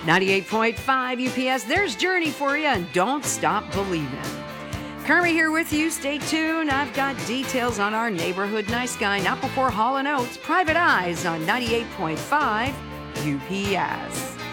98.5 UPS, there's Journey for you, and don't stop believing. Kermie here with you. Stay tuned. I've got details on our neighborhood nice guy, not before Hall & Oates. Private Eyes on 98.5 UPS.